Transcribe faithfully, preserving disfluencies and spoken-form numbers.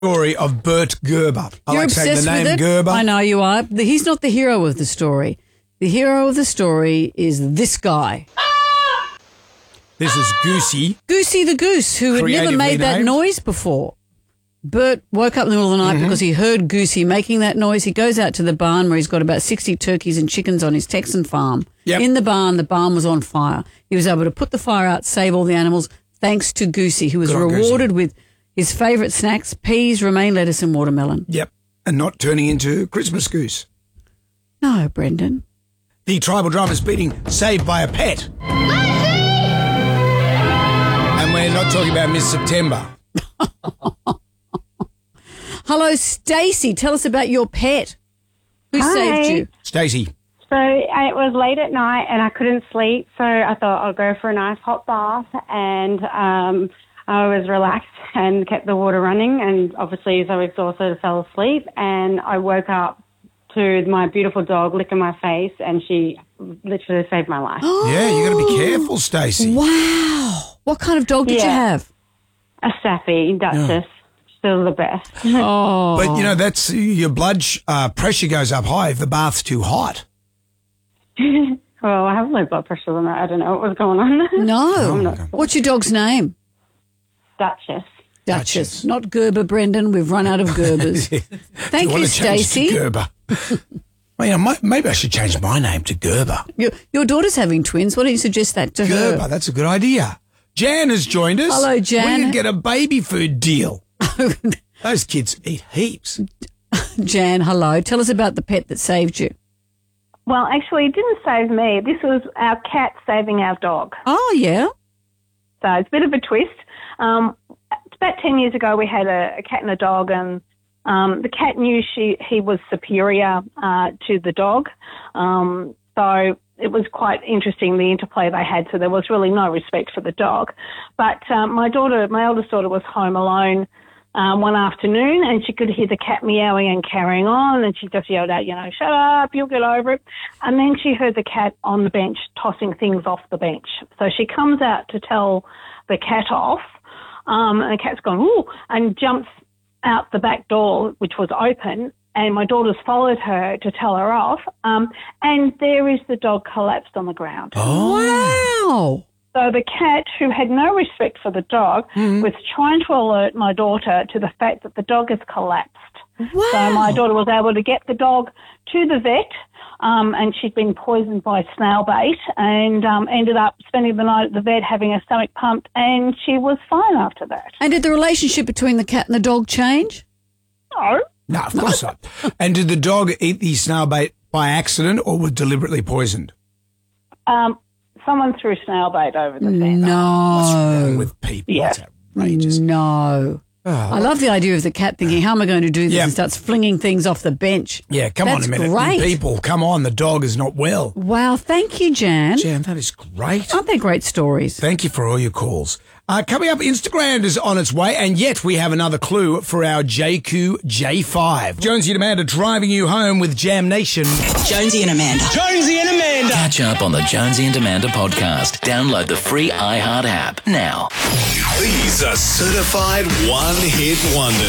Story of Bert Gerber. I You're like saying obsessed the with name it. Gerber. I know you are. The- He's not the hero of the story. The hero of the story is this guy. This is Goosey. Goosey the goose, who had never Creatively made that named. noise before. Bert woke up in the middle of the night Mm-hmm. because he heard Goosey making that noise. He goes out to the barn where he's got about sixty turkeys and chickens on his Texan farm. Yep. In the barn, the barn was on fire. He was able to put the fire out, save all the animals, thanks to Goosey, who was Good on Goosey. rewarded with his favourite snacks, peas, romaine lettuce and watermelon. Yep. And not turning into Christmas Goose. No, Brendan. The tribal drama's beating Saved by a Pet. And we're not talking about Miss September. Hello, Stacey. Tell us about your pet. Who Hi. saved you? Stacey. So uh, it was late at night and I couldn't sleep, so I thought I'll go for a nice hot bath, and um, I was relaxed and kept the water running, and obviously as I was exhausted I fell asleep, and I woke up to my beautiful dog licking my face, and she literally saved my life. Yeah, you got to be careful, Stacey. Wow. What kind of dog did you Yeah. have? A Staffy, Duchess, still the best. Oh. But, you know, that's your blood sh- uh, pressure goes up high if the bath's too hot. Well, I have low blood pressure than that. I don't know what was going on. No. I'm not What's your dog's name? Duchess. Duchess. Duchess. Not Gerber, Brendan. We've run out of Gerbers. Thank Do you, want to change to Stacey. Gerber? Well, you know, mi- maybe I should change my name to Gerber. Your, your daughter's having twins. Why don't you suggest that to Gerber, her? that's a good idea. Jan has joined us. Hello, Jan. We can get a baby food deal. Those kids eat heaps. Jan, hello. Tell us about the pet that saved you. Well, actually, it didn't save me. This was our cat saving our dog. Oh, yeah? So it's a bit of a twist. Um, about ten years ago, we had a, a cat and a dog, and um, the cat knew she he was superior uh, to the dog. Um, so it was quite interesting, the interplay they had. So there was really no respect for the dog. But um, my daughter, my eldest daughter, was home alone Um, one afternoon, and she could hear the cat meowing and carrying on, and she just yelled out, you know, shut up, you'll get over it. And then she heard the cat on the bench tossing things off the bench. So she comes out to tell the cat off, um, and the cat's gone, ooh, and jumps out the back door, which was open, and my daughter's followed her to tell her off, um, and there is the dog collapsed on the ground. Wow. So the cat, who had no respect for the dog, Mm-hmm. was trying to alert my daughter to the fact that the dog has collapsed. Wow. So my daughter was able to get the dog to the vet, um, and she'd been poisoned by snail bait, and um, ended up spending the night at the vet having her stomach pumped, and she was fine after that. And did the relationship between the cat and the dog change? No. No, of course not. And did the dog eat the snail bait by accident or was deliberately poisoned? Um, someone threw snail bait over the fence. What's No. wrong with people? Yeah. That's outrageous. No. I love the idea of the cat thinking, how am I going to do this? Yeah. And starts flinging things off the bench. Yeah, come That's on a minute. great. People, come on. The dog is not well. Wow. Thank you, Jan. Jan, that is great. Aren't they great stories? Thank you for all your calls. Uh, coming up, Instagram is on its way, and yet we have another clue for our J Q J five. Jonesy and Amanda driving you home with Jam Nation. Jonesy and Amanda. Jonesy and Amanda. Catch up on the Jonesy and Amanda podcast. Download the free iHeart app now. These are certified one-hit wonders.